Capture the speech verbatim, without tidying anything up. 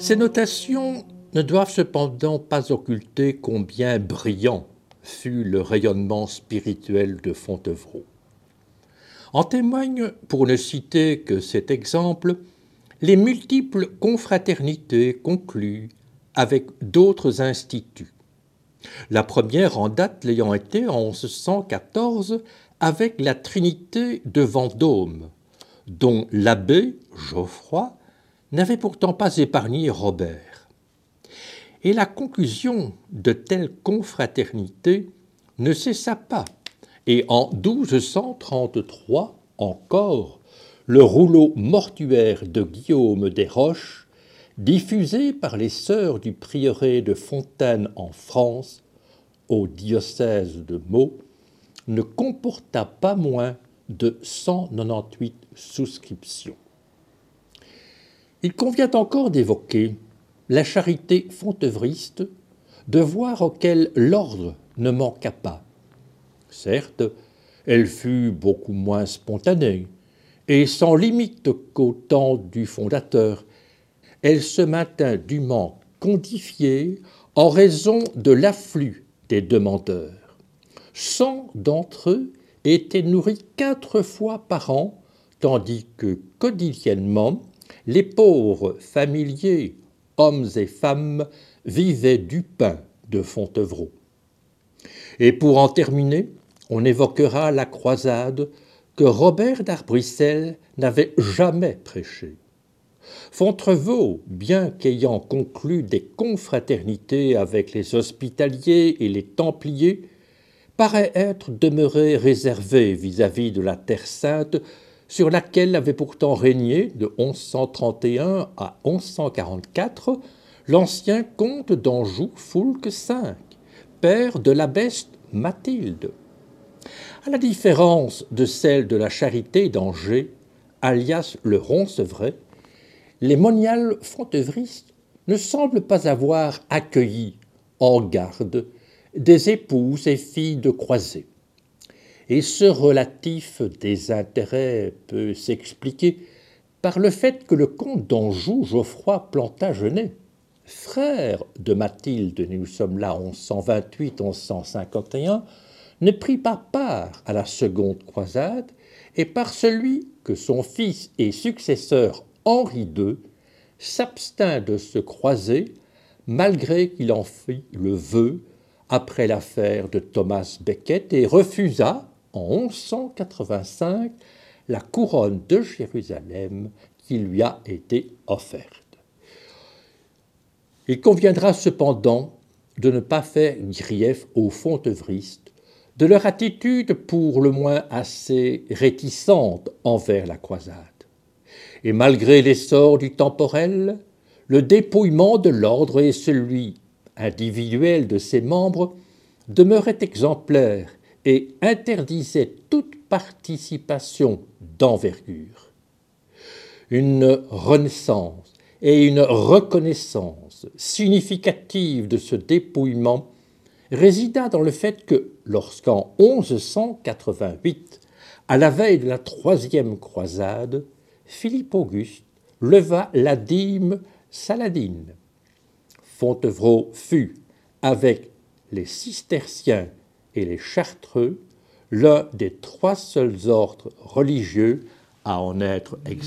Ces notations ne doivent cependant pas occulter combien brillant fut le rayonnement spirituel de Fontevraud. En témoignent, pour ne citer que cet exemple, les multiples confraternités conclues avec d'autres instituts. La première en date l'ayant été en onze cent quatorze avec la Trinité de Vendôme, dont l'abbé Geoffroy n'avait pourtant pas épargné Robert. Et la conclusion de telles confraternités ne cessa pas, et en douze cent trente-trois encore, le rouleau mortuaire de Guillaume des Roches, diffusé par les sœurs du prieuré de Fontaine en France, au diocèse de Meaux, ne comporta pas moins de cent quatre-vingt-dix-huit souscriptions. Il convient encore d'évoquer la charité fontevriste, devoir auquel l'ordre ne manqua pas. Certes, elle fut beaucoup moins spontanée, et sans limite qu'au temps du fondateur, elle se maintint dûment codifiée en raison de l'afflux des demandeurs. Cent d'entre eux étaient nourris quatre fois par an, tandis que quotidiennement, les pauvres familiers, hommes et femmes, vivaient du pain de Fontevraud. Et pour en terminer, on évoquera la croisade que Robert d'Arbrissel n'avait jamais prêchée. Fontevraud, bien qu'ayant conclu des confraternités avec les Hospitaliers et les Templiers, paraît être demeuré réservé vis-à-vis de la Terre Sainte, sur laquelle avait pourtant régné de onze cent trente et un à onze cent quarante-quatre l'ancien comte d'Anjou Foulques cinq, père de l'abbesse Mathilde. À la différence de celle de la Charité d'Angers, alias le Roncevray, les moniales fontevristes ne semblent pas avoir accueilli en garde des épouses et filles de croisés. Et ce relatif désintérêt peut s'expliquer par le fait que le comte d'Anjou, Geoffroy Plantagenet, frère de Mathilde, nous sommes là en onze cent vingt-huit à onze cent cinquante et un, ne prit pas part à la seconde croisade, et par celui que son fils et successeur Henri deux s'abstint de se croiser, malgré qu'il en fit le vœu après l'affaire de Thomas Becket, et refusa, en onze cent quatre-vingt-cinq, la couronne de Jérusalem qui lui a été offerte. Il conviendra cependant de ne pas faire grief aux fontevristes de leur attitude pour le moins assez réticente envers la croisade. Et malgré l'essor du temporel, le dépouillement de l'ordre et celui individuel de ses membres demeurait exemplaire et interdisait toute participation d'envergure. Une renaissance et une reconnaissance significative de ce dépouillement résida dans le fait que, lorsqu'en onze cent quatre-vingt-huit, à la veille de la troisième croisade, Philippe Auguste leva la dîme saladine. Fontevraud fut, avec les cisterciens et les chartreux, l'un des trois seuls ordres religieux à en être exemptés.